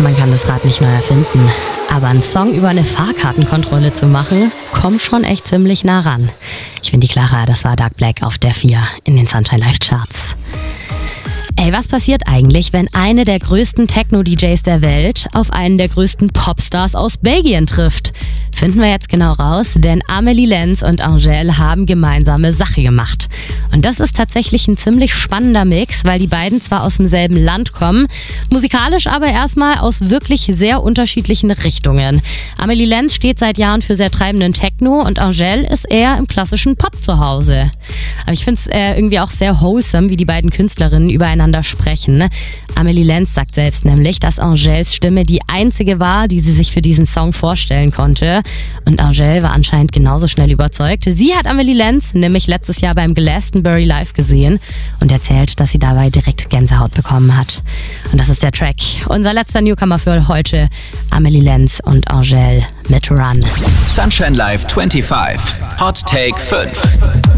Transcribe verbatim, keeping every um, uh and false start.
man kann das Rad nicht neu erfinden. Aber einen Song über eine Fahrkartenkontrolle zu machen, kommt schon echt ziemlich nah ran. Ich bin die Clara, das war Dark Black auf der vier in den Sunshine Live Charts. Ey, was passiert eigentlich, wenn eine der größten Techno-D Js der Welt auf einen der größten Popstars aus Belgien trifft? Finden wir jetzt genau raus, denn Amélie Lens und Angèle haben gemeinsame Sache gemacht. Und das ist tatsächlich ein ziemlich spannender Mix, weil die beiden zwar aus demselben Land kommen, musikalisch aber erstmal aus wirklich sehr unterschiedlichen Richtungen. Amélie Lens steht seit Jahren für sehr treibenden Techno und Angèle ist eher im klassischen Pop zu Hause. Aber ich finde es äh, irgendwie auch sehr wholesome, wie die beiden Künstlerinnen übereinander sprechen. Amélie Lens sagt selbst nämlich, dass Angèles Stimme die einzige war, die sie sich für diesen Song vorstellen konnte. Und Angèle war anscheinend genauso schnell überzeugt. Sie hat Amélie Lens nämlich letztes Jahr beim Glastonbury Live gesehen und erzählt, dass sie dabei direkt Gänsehaut bekommen hat. Und das ist der Track. Unser letzter Newcomer für heute, Amélie Lens und Angèle mit Run. Sunshine Live fünfundzwanzig. Hot Take fünf.